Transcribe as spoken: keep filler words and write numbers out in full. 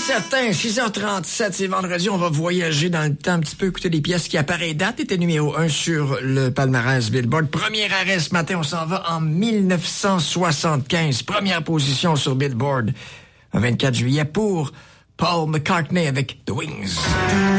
certain. six heures trente-sept, c'est vendredi. On va voyager dans le temps un petit peu, écouter des pièces qui, à pareille date, étaient numéro un sur le palmarès Billboard. Premier arrêt ce matin, on s'en va en mille neuf cent soixante-quinze. Première position sur Billboard. Le vingt-quatre juillet pour Paul McCartney avec The Wings.